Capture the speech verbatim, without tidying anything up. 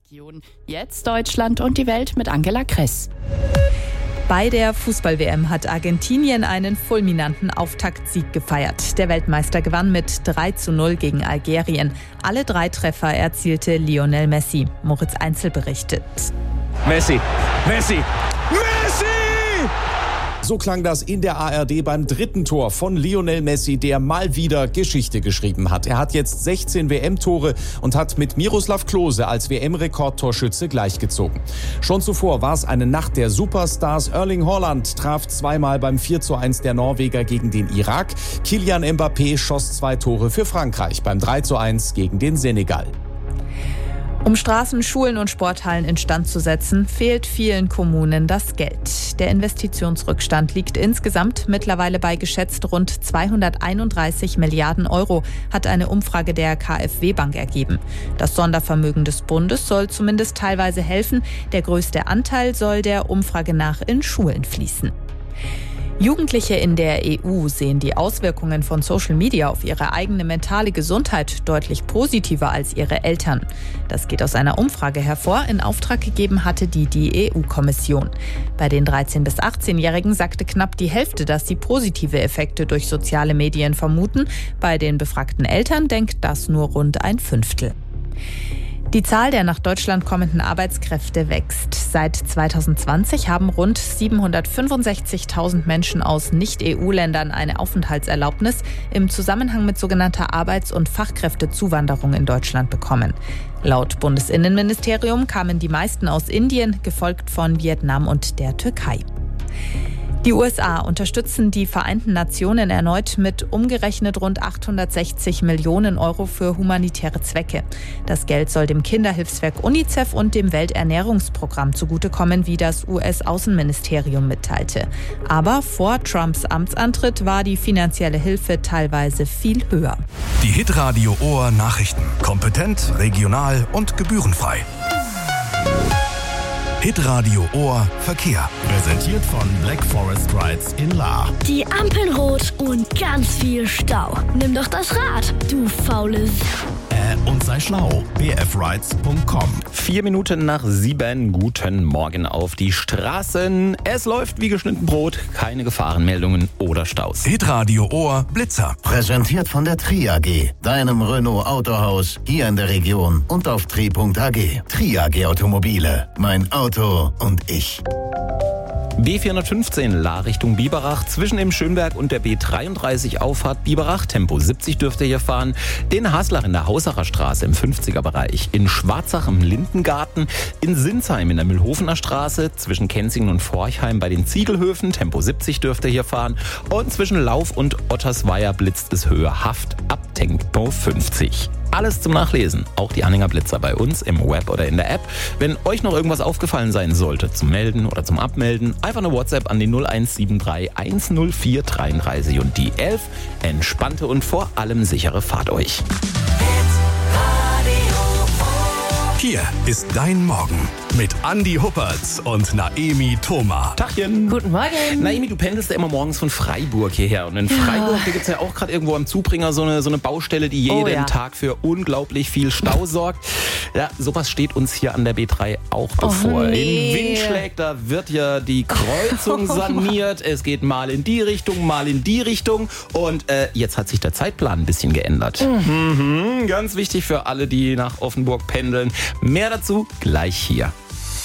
Region. Jetzt Deutschland und die Welt mit Angela Kress. Bei der Fußball-W M hat Argentinien einen fulminanten Auftaktsieg gefeiert. Der Weltmeister gewann mit drei zu null gegen Algerien. Alle drei Treffer erzielte Lionel Messi. Moritz Einzel berichtet. Messi, Messi, Messi! So klang das in der A R D beim dritten Tor von Lionel Messi, der mal wieder Geschichte geschrieben hat. Er hat jetzt sechzehn W M-Tore und hat mit Miroslav Klose als W M-Rekordtorschütze gleichgezogen. Schon zuvor war es eine Nacht der Superstars. Erling Haaland traf zweimal beim vier zu eins der Norweger gegen den Irak. Kylian Mbappé schoss zwei Tore für Frankreich beim drei zu eins gegen den Senegal. Um Straßen, Schulen und Sporthallen instand zu setzen, fehlt vielen Kommunen das Geld. Der Investitionsrückstand liegt insgesamt mittlerweile bei geschätzt rund zweihunderteinunddreißig Milliarden Euro, hat eine Umfrage der KfW-Bank ergeben. Das Sondervermögen des Bundes soll zumindest teilweise helfen. Der größte Anteil soll der Umfrage nach in Schulen fließen. Jugendliche in der E U sehen die Auswirkungen von Social Media auf ihre eigene mentale Gesundheit deutlich positiver als ihre Eltern. Das geht aus einer Umfrage hervor, in Auftrag gegeben hatte die die E U-Kommission. Bei den dreizehn- bis achtzehnjährigen sagte knapp die Hälfte, dass sie positive Effekte durch soziale Medien vermuten. Bei den befragten Eltern denkt das nur rund ein Fünftel. Die Zahl der nach Deutschland kommenden Arbeitskräfte wächst. Seit zweitausendzwanzig haben rund siebenhundertfünfundsechzigtausend Menschen aus Nicht-E U-Ländern eine Aufenthaltserlaubnis im Zusammenhang mit sogenannter Arbeits- und Fachkräftezuwanderung in Deutschland bekommen. Laut Bundesinnenministerium kamen die meisten aus Indien, gefolgt von Vietnam und der Türkei. Die U S A unterstützen die Vereinten Nationen erneut mit umgerechnet rund achthundertsechzig Millionen Euro für humanitäre Zwecke. Das Geld soll dem Kinderhilfswerk UNICEF und dem Welternährungsprogramm zugutekommen, wie das U S-Außenministerium mitteilte. Aber vor Trumps Amtsantritt war die finanzielle Hilfe teilweise viel höher. Die Hitradio Ohr Nachrichten. Kompetent, regional und gebührenfrei. Hitradio Ohr Verkehr. Präsentiert von Black Forest Rides in Lahr. Die Ampeln rot und ganz viel Stau. Nimm doch das Rad, du faules. Äh, und sei schlau. b f rides punkt com. Vier Minuten nach sieben. Guten Morgen auf die Straßen. Es läuft wie geschnitten Brot. Keine Gefahrenmeldungen oder Staus. Hitradio Ohr Blitzer. Präsentiert von der Tri A G, deinem Renault Autohaus hier in der Region und auf tri punkt a g. Tri A G Automobile. Mein Auto und ich. B vierhundertfünfzehn Lahr Richtung Biberach, zwischen dem Schönberg und der B dreiunddreißig Auffahrt Biberach, Tempo siebzig dürft ihr hier fahren. Den Haslach in der Hausacher Straße im fünfziger Bereich, in Schwarzach im Lindengarten, in Sinsheim in der Mühlhofener Straße, zwischen Kenzingen und Forchheim bei den Ziegelhöfen, Tempo siebzig dürft ihr hier fahren. Und zwischen Lauf und Ottersweier blitzt es Höhe Haft ab Tempo fünfzig. Alles zum Nachlesen, auch die Anhängerblitzer bei uns im Web oder in der App. Wenn euch noch irgendwas aufgefallen sein sollte, zum Melden oder zum Abmelden, einfach eine WhatsApp an die null eins sieben drei eins null vier dreiunddreißig und die elf. Entspannte und vor allem sichere Fahrt euch. Hier ist dein Morgen mit Andi Huppertz und Naemi Thoma. Tachchen. Guten Morgen. Naemi, du pendelst ja immer morgens von Freiburg hierher. Und in Freiburg gibt es ja auch gerade irgendwo am Zubringer so eine, so eine Baustelle, die jeden oh, ja. Tag für unglaublich viel Stau sorgt. Ja, sowas steht uns hier an der B drei auch bevor. Oh, nee. In Windschläg, da wird ja die Kreuzung saniert. Es geht mal in die Richtung, mal in die Richtung. Und äh, jetzt hat sich der Zeitplan ein bisschen geändert. Mhm. Mhm, ganz wichtig für alle, die nach Offenburg pendeln. Mehr dazu gleich hier.